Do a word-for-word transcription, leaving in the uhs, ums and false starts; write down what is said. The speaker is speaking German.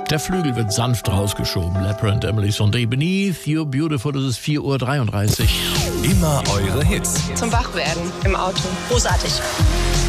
Der Flügel wird sanft rausgeschoben. Lepre and Emily Sunday Beneath You're Beautiful. Das ist vier Uhr dreiunddreißig. Immer eure Hits. Zum Wachwerden im Auto. Großartig.